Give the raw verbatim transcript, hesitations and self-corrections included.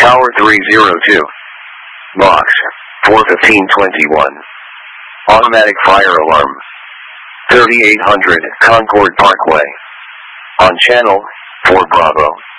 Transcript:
Tower three zero two. Box four fifteen twenty-one. Automatic fire alarm. thirty-eight hundred Concord Parkway. On channel four Bravo.